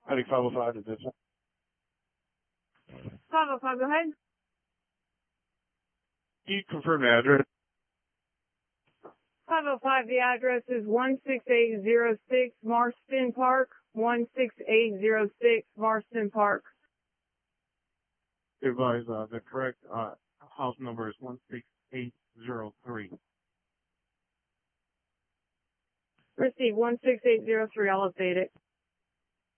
I think 505 is this. 505, go ahead. Can you confirm the address? 505, the address is 16806 Marston Park, 16806 Marston Park. Advise the correct house number is 16803. Receive 16803, I'll update it.